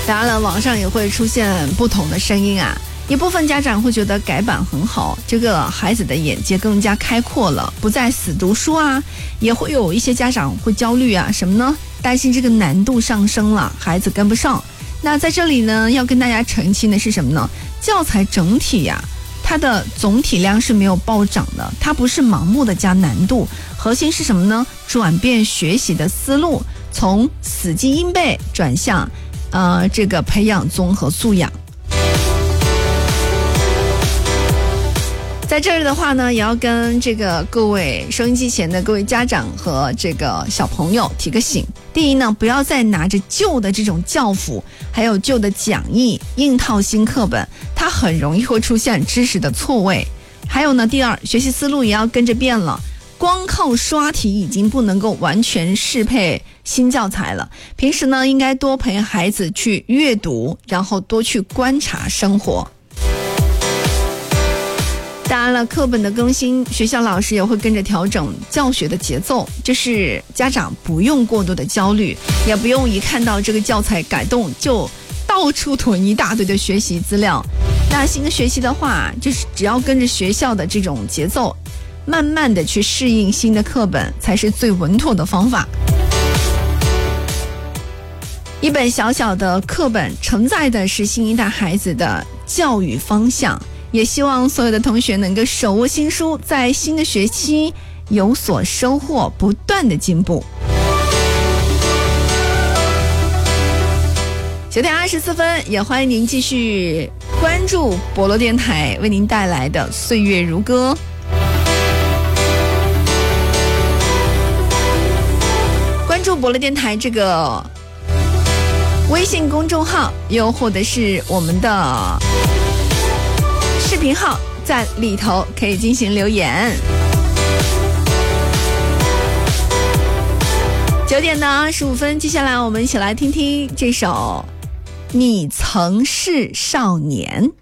当然了，网上也会出现不同的声音啊。一部分家长会觉得改版很好，这个孩子的眼界更加开阔了，不再死读书啊。也会有一些家长会焦虑啊，什么呢？担心这个难度上升了，孩子跟不上。那在这里呢，要跟大家澄清的是什么呢？教材整体呀，它的总体量是没有暴涨的，它不是盲目的加难度，核心是什么呢？转变学习的思路，从死记硬背转向这个培养综合素养。在这里的话呢，也要跟这个各位收音机前的各位家长和这个小朋友提个醒。第一呢，不要再拿着旧的这种教辅还有旧的讲义硬套新课本，它很容易会出现知识的错位。还有呢，第二，学习思路也要跟着变了，光靠刷题已经不能够完全适配新教材了。平时呢，应该多陪孩子去阅读，然后多去观察生活。当然了，课本的更新，学校老师也会跟着调整教学的节奏，就是家长不用过度的焦虑，也不用一看到这个教材改动就到处囤一大堆的学习资料。那新的学习的话，就是只要跟着学校的这种节奏，慢慢的去适应新的课本，才是最稳妥的方法。一本小小的课本承载的是新一代孩子的教育方向，也希望所有的同学能够手握新书，在新的学期有所收获，不断的进步。9点24分，也欢迎您继续关注博罗电台为您带来的岁月如歌。关注博罗电台这个微信公众号，又或者是我们的视频号，在里头可以进行留言。9点15分，接下来我们一起来听听这首《你曾是少年》。